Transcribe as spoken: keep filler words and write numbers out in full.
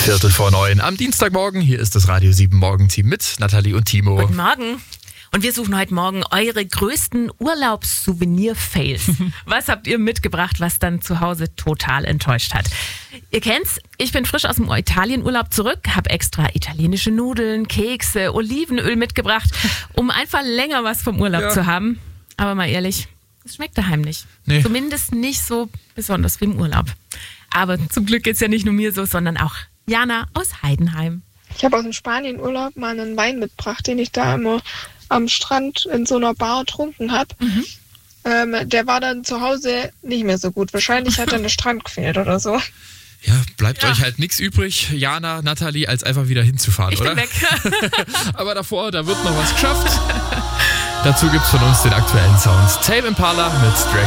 Viertel vor neun am Dienstagmorgen. Hier ist das Radio sieben Morgenteam mit Nathalie und Timo. Guten Morgen. Und wir suchen heute Morgen eure größten Urlaubssouvenir-Fails. Was habt ihr mitgebracht, was dann zu Hause total enttäuscht hat? Ihr kennt's, ich bin frisch aus dem Italienurlaub zurück, habe extra italienische Nudeln, Kekse, Olivenöl mitgebracht, um einfach länger was vom Urlaub Ja. zu haben. Aber mal ehrlich, es schmeckt daheim nicht. Nee. Zumindest nicht so besonders wie im Urlaub. Aber zum Glück geht's ja nicht nur mir so, sondern auch Jana aus Heidenheim. Ich habe aus dem Spanienurlaub mal einen Wein mitgebracht, den ich da immer am Strand in so einer Bar getrunken habe. Mhm. Ähm, der war dann zu Hause nicht mehr so gut. Wahrscheinlich hat dann der Strand gefehlt oder so. Ja, bleibt Ja. euch halt nichts übrig, Jana, Nathalie, als einfach wieder hinzufahren, Ich oder? bin weg. Aber davor, da wird noch was geschafft. Dazu gibt's von uns den aktuellen Sound. Tame Impala mit Drag